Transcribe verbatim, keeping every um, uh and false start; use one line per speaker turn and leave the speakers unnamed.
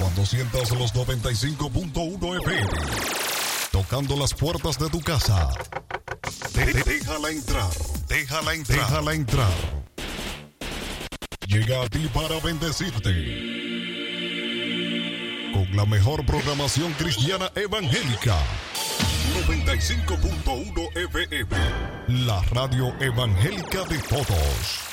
cuando sientas los noventa y cinco punto uno F M tocando las puertas de tu casa. De- de- déjala entrar, déjala entrar, déjala entrar. Llega a ti para bendecirte con la mejor programación cristiana evangélica. noventa y cinco punto uno F M, la radio evangélica de todos.